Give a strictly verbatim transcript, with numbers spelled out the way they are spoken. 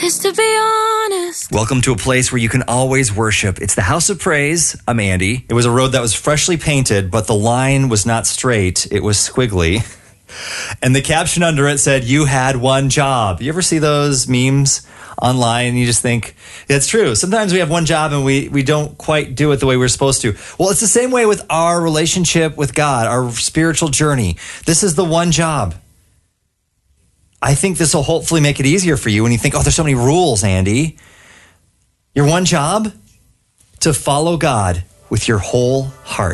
is to be honest. Welcome to a place where you can always worship. It's the House of Praise. I'm Andy. It was a road that was freshly painted, but the line was not straight. It was squiggly. And the caption under it said, "You had one job." You ever see those memes online and you just think, it's true. Sometimes we have one job and we, we don't quite do it the way we're supposed to. Well, it's the same way with our relationship with God, our spiritual journey. This is the one job. I think this will hopefully make it easier for you when you think, oh, there's so many rules, Andy. Your one job? To follow God with your whole heart.